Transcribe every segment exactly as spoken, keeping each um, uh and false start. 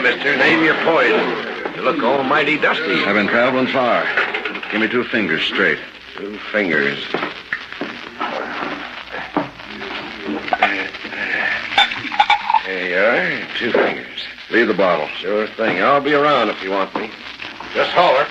mister. Name your poison. You look almighty dusty. I've been traveling far. Give me two fingers straight. Two fingers. There you are. Two fingers. Leave the bottle. Sure thing. I'll be around if you want me. Just holler.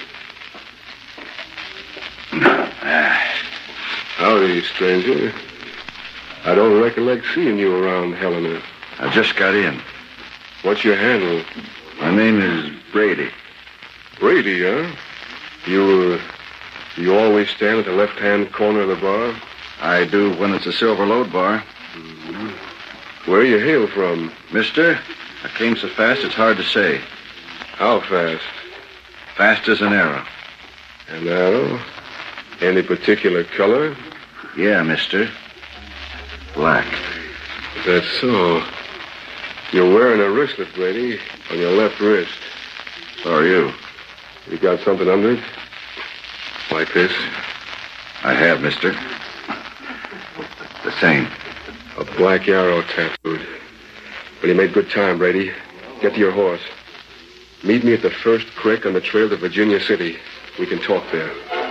Howdy, stranger. I don't recollect seeing you around Helena. I just got in. What's your handle? My name is Brady. Brady, huh? You, uh, you always stand at the left-hand corner of the bar? I do when it's a silver load bar. Mm-hmm. Where you hail from? Mister, I came so fast it's hard to say. How fast? Fast as an arrow. An arrow? Any particular color? Yeah, mister. Black. That's so. You're wearing a wristlet, Brady, on your left wrist. So are you. You got something under it? Like this? I have, mister. The same. A black arrow tattooed. Well, you made good time, Brady. Get to your horse. Meet me at the first creek on the trail to Virginia City. We can talk there.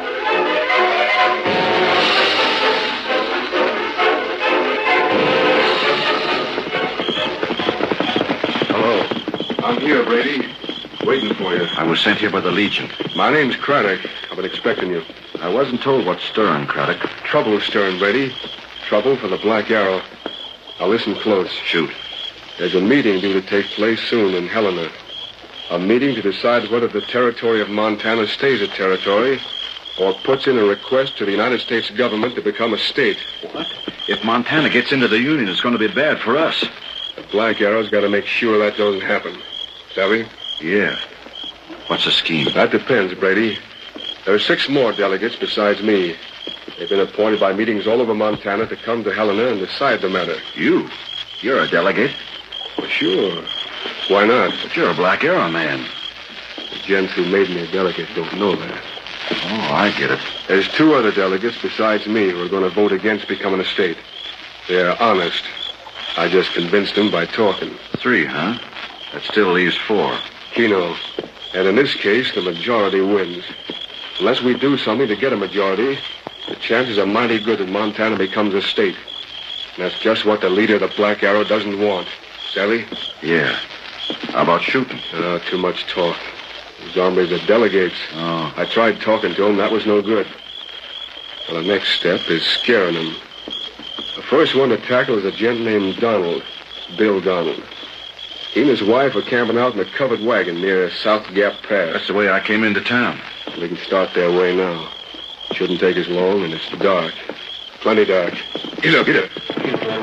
Hello. I'm here, Brady. Waiting for you. I was sent here by the Legion. My name's Craddock. I've been expecting you. I wasn't told what's stirring, Craddock. Trouble stirring, Brady. Trouble for the Black Arrow. Now listen close. Shoot. There's a meeting due to take place soon in Helena. A meeting to decide whether the territory of Montana stays a territory or puts in a request to the United States government to become a state. What? If Montana gets into the Union, it's going to be bad for us. The Black Arrow's got to make sure that doesn't happen. Savvy? Yeah. What's the scheme? That depends, Brady. There are six more delegates besides me. They've been appointed by meetings all over Montana to come to Helena and decide the matter. You? You're a delegate? Well, sure. Why not? But you're a Black Arrow man. The gents who made me a delegate don't know that. Oh, I get it. There's two other delegates besides me who are going to vote against becoming a state. They're honest. I just convinced them by talking. Three, huh? That still leaves four. Keno. And in this case, the majority wins. Unless we do something to get a majority, the chances are mighty good that Montana becomes a state. And that's just what the leader of the Black Arrow doesn't want. Savvy? Yeah. How about shooting? Uh, too much talk. These hombres are delegates. Oh. I tried talking to them. That was no good. Well, the next step is scaring them. The first one to tackle is a gent named Donald. Bill Donald. He and his wife are camping out in a covered wagon near South Gap Pass. That's the way I came into town. We can start their way now. Shouldn't take us long, and it's dark. Plenty dark. Get up, get up.